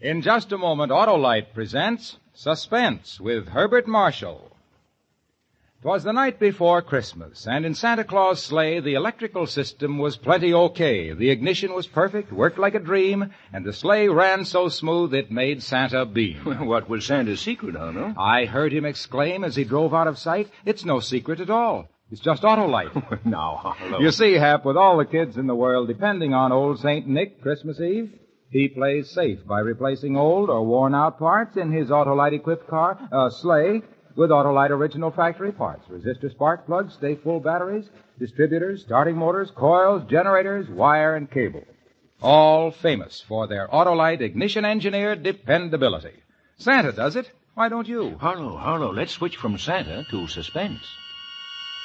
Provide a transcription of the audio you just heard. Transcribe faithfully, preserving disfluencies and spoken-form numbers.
In just a moment, Autolite presents Suspense with Herbert Marshall. 'Twas the night before Christmas, and in Santa Claus' sleigh, the electrical system was plenty okay. The ignition was perfect, worked like a dream, and the sleigh ran so smooth it made Santa beam. Well, what was Santa's secret, Arno? I heard him exclaim as he drove out of sight, "It's no secret at all. It's just Autolite." Now, Harlow. You see, Hap, with all the kids in the world depending on old Saint Nick Christmas Eve, he plays safe by replacing old or worn-out parts in his Autolite-equipped car, uh, sleigh, with Autolite original factory parts. Resistor spark plugs, stay full batteries, distributors, starting motors, coils, generators, wire, and cable. All famous for their Autolite ignition-engineered dependability. Santa does it. Why don't you? Harlow, Harlow, let's switch from Santa to suspense.